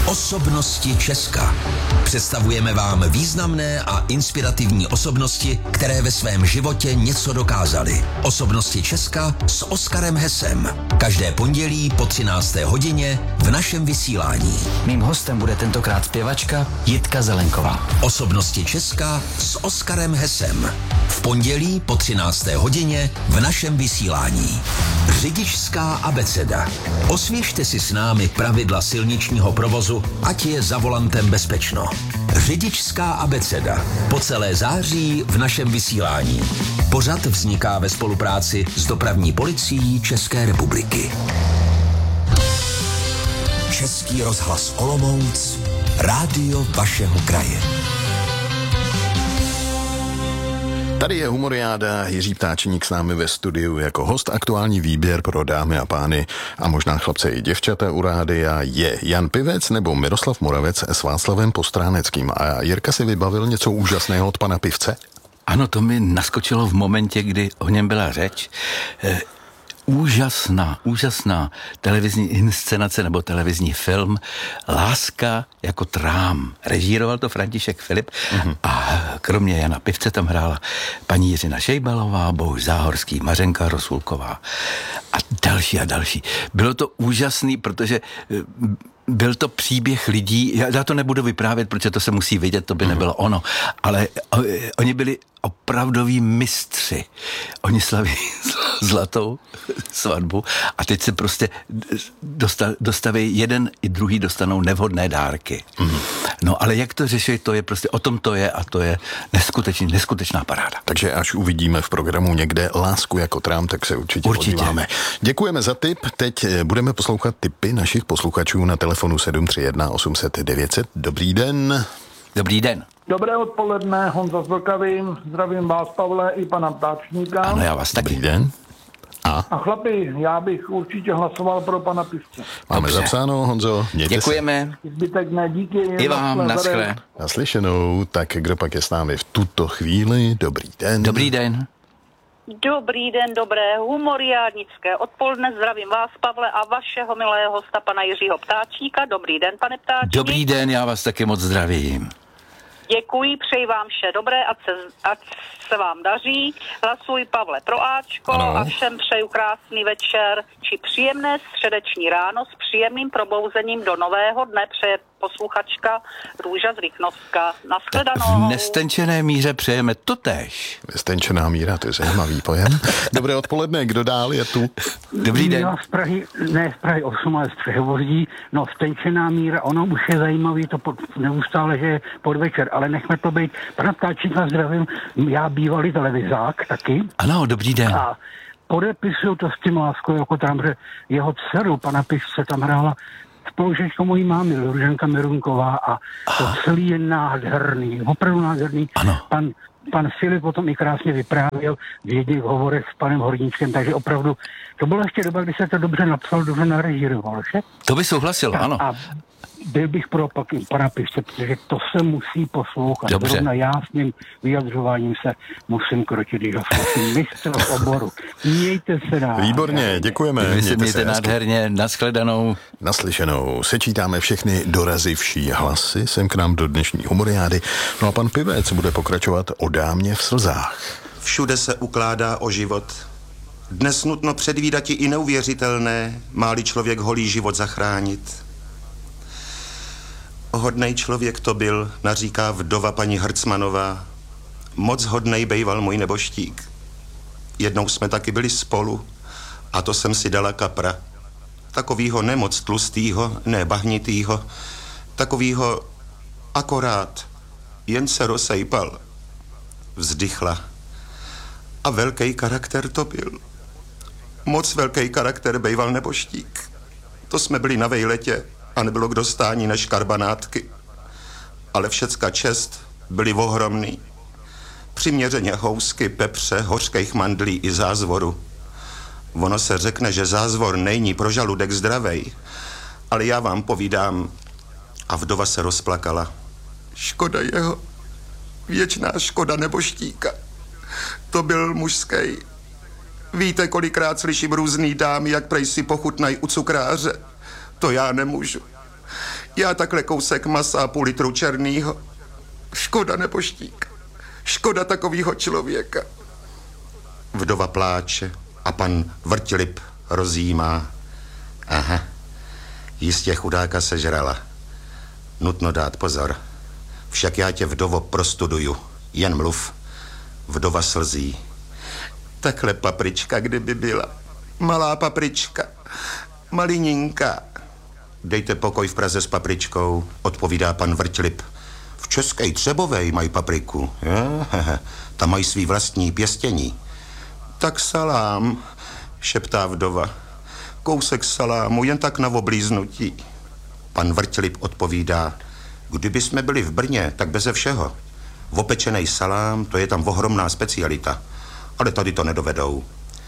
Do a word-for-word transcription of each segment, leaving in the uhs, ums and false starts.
Osobnosti Česka. Představujeme vám významné a inspirativní osobnosti, které ve svém životě něco dokázaly. Osobnosti Česka s Oskarem Hesem. Každé pondělí po třinácté hodině v našem vysílání. Mým hostem bude tentokrát zpěvačka Jitka Zelenková. Osobnosti Česka s Oskarem Hesem. V pondělí po třinácté hodině v našem vysílání. Řidičská abeceda. Osvěžte si s námi pravidla silničního provozu, ať je za volantem bezpečno. Řidičská abeceda. Po celé září v našem vysílání. Pořad vzniká ve spolupráci s Dopravní policií České republiky. Český rozhlas Olomouc. Rádio vašeho kraje. Tady je Humoriáda, Jiří Ptáčník s námi ve studiu jako host. Aktuální výběr pro dámy a pány a možná chlapce i děvčata u rádia je Jan Pivec nebo Miroslav Moravec s Václavem Postráneckým. A Jirka si vybavil něco úžasného od pana Pivce? Ano, to mi naskočilo v momentě, kdy o něm byla řeč. E, úžasná, úžasná televizní inscenace nebo televizní film Láska jako trám. Režíroval to František Filip mm-hmm. a kromě Jana Pivce tam hrála paní Jiřina Šejbalová, Bohuž Záhorský, Mařenka Rosulková a další a další. Bylo to úžasný, protože byl to příběh lidí, já to nebudu vyprávět, protože to se musí vidět, to by nebylo ono, ale oni byli opravdoví mistři. Oni slaví zlatou svatbu a teď se prostě dostaví, jeden i druhý dostanou nevhodné dárky. Mm. No ale jak to řešit, to je prostě, o tom to je a to je neskutečný, neskutečná paráda. Takže až uvidíme v programu někde Lásku jako trám, tak se určitě, určitě. podíváme. Děkujeme za tip. Teď budeme poslouchat tipy našich posluchačů na telefonu sedm tři jedna osm set devět set. Dobrý den. Dobrý den. Dobré odpoledne, Honza z Vltavy, zdravím vás, Pavle, i pana Ptáčníka. Ano, já vás taky. Dobrý den. A? A chlapi, já bych určitě hlasoval pro pana Pivce. Máme Dobře. zapsáno, Honzo. Děkujeme. Se. Zbytek ne, díky. I vám, naschle. Naslyšenou, tak kdo pak je s námi v tuto chvíli? Dobrý den. Dobrý den. Dobrý den, dobré humoriádnické odpoledne, zdravím vás, Pavle, a vašeho milého hosta, pana Jiřího Ptáčníka. Dobrý den, pane Ptáčník. Dobrý den, já vás taky moc zdravím. Děkuji, přeji vám vše dobré, ať se, ať se vám daří. Hlasuji, Pavle, pro Ačko ano. A všem přeju krásný večer či příjemné středeční ráno s příjemným probouzením do nového dne, přeje posluchačka Růža z Rychnovska. Naschledanou. V nestenčené míře přejeme totéž. Nestenčená míra, to je zajímavý pojem. Dobré odpoledne, kdo dál je tu? Dobrý den. Já z Prahy, ne z Prahy osm, ale z Přehovoří. No, stenčená míra, ono už je zajímavý to pod, neustále, že je podvečer, ale nechme to být. Pana Ptáčníka zdravím, já bývalý televizák taky. Ano, dobrý den. A podepisuju to s tím Láskou jako tam, že jeho dceru, pana Pivce, tam hrála spolužečka mojí mámy, Luženka Mirunková a to celý je nádherný, opravdu nádherný. Ano. Pan, pan Filip o tom i krásně vyprávěl v jedných hovorech s panem Horníčkem, takže opravdu to byla ještě doba, kdy se to dobře napsal, dobře narežíroval, že? To by souhlasil, ano. A byl bych pro pana Pivce, protože to se musí poslouchat. Dobře. Zrovna já s mým vyjadřováním se musím krotit, když ho slyším. Mistr v oboru. Mějte se dál. Výborně, děkujeme. Vy Mějte, se mějte se nádherně, nashledanou. Naslyšenou. Sečítáme všechny dorazivší hlasy sem k nám do dnešní humoriády. No a pan Pivec bude pokračovat o dámě v slzách. Všude se ukládá o život. Dnes nutno předvídati i neuvěřitelné, má-li člověk holý život zachránit. Hodnej člověk to byl, naříká vdova paní Hrcmanová. Moc hodnej bejval můj neboštík. Jednou jsme taky byli spolu a to jsem si dala kapra. Takovýho nemoc tlustýho, ne bahnitýho, takovýho akorát, jen se rozsejpal. Vzdychla. A velký charakter to byl. Moc velký charakter bejval neboštík. To jsme byli na vejletě a nebylo k dostání než karbanátky. Ale všecka čest byli ohromný. Přiměřeně housky, pepře, hořkých mandlí i zázvoru. Ono se řekne, že zázvor není pro žaludek zdravej, ale já vám povídám. A vdova se rozplakala. Škoda jeho, věčná škoda neboštíka. To byl mužský. Víte, kolikrát slyším různý dámy, jak prej si pochutnají u cukráře. To já nemůžu. Já takhle kousek masa a půl litru černýho. Škoda neboštík. Škoda takovýho člověka. Vdova pláče a pan Vrtilip rozjímá. Aha, jistě chudáka sežrala. Nutno dát pozor. Však já tě, vdovo, prostuduju. Jen mluv. Vdova slzí. Takhle paprička, kdyby byla. Malá paprička. Malininka. Dejte pokoj v Praze s papričkou, odpovídá pan Vrtilip. V České Třebovej mají papriku. Je? Tam mají svý vlastní pěstění. Tak salám, šeptá vdova. Kousek salámu, jen tak na oblíznutí. Pan Vrtilip odpovídá. Kdyby jsme byli v Brně, tak beze všeho. Opečenej salám, to je tam ohromná specialita. Ale tady to nedovedou.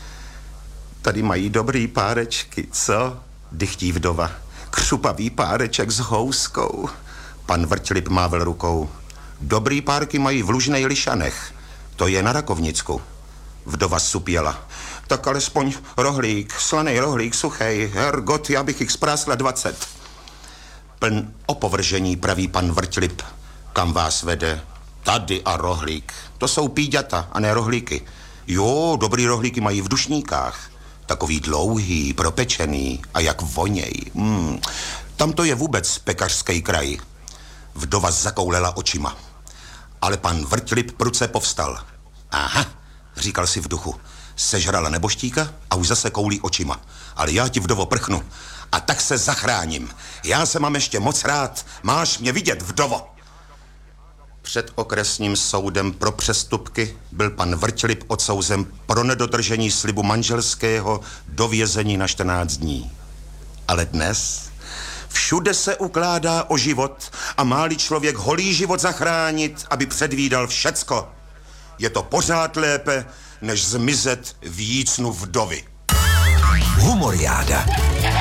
Tady mají dobrý párečky, co? Dychtí vdova. Křupavý páreček s houskou. Pan Vrtilip mával rukou. Dobrý párky mají v Lužnej Lišanech. To je na Rakovnicku. Vdova supěla. Tak alespoň rohlík, slaný rohlík, suchej. Hergot, já bych jich sprásla dvacet. Pln opovržení, praví pan Vrtilip. Kam vás vede? Tady a rohlík. To jsou píďata a ne rohlíky. Jo, dobrý rohlíky mají v Dušníkách. Takový dlouhý, propečený a jak voněj. Hmm. Tam to je vůbec pekařský kraj. Vdova zakoulela očima. Ale pan Vrtilip prudce povstal. Aha, říkal si v duchu. Sežrala neboštíka a už zase koulí očima. Ale já ti, vdovo, prchnu. A tak se zachráním. Já se mám ještě moc rád. Máš mě vidět, vdovo. Před okresním soudem pro přestupky byl pan Vrtilip odsouzen pro nedodržení slibu manželského do vězení na čtrnáct dní. Ale dnes všude se ukládá o život a má-li člověk holý život zachránit, aby předvídal všecko. Je to pořád lépe, než zmizet v jícnu vdovy. Humoriáda.